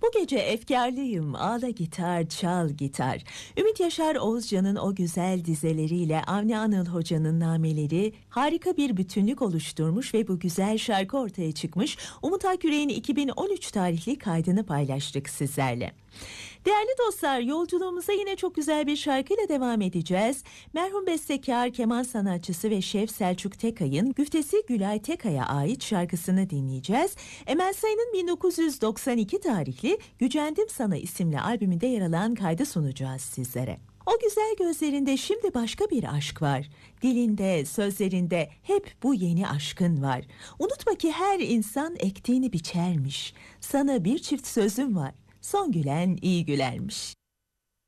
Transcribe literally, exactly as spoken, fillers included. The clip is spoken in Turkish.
Bu gece efkarlıyım, ağla gitar, çal gitar. Ümit Yaşar Oğuzcan'ın o güzel dizeleriyle Avni Anıl Hoca'nın nameleri harika bir bütünlük oluşturmuş ve bu güzel şarkı ortaya çıkmış. Umut Akgüre'nin iki bin on üç tarihli kaydını paylaştık sizlerle. Değerli dostlar, yolculuğumuza yine çok güzel bir şarkıyla devam edeceğiz. Merhum bestekar, keman sanatçısı ve şef Selçuk Tekay'ın güftesi Gülay Tekay'a ait şarkısını dinleyeceğiz. Emel Sayın'ın bin dokuz yüz doksan iki tarihli Gücendim Sana isimli albümünde yer alan kaydı sunacağız sizlere. O güzel gözlerinde şimdi başka bir aşk var. Dilinde, sözlerinde hep bu yeni aşkın var. Unutma ki her insan ektiğini biçermiş. Sana bir çift sözüm var. Son gülen iyi gülermiş.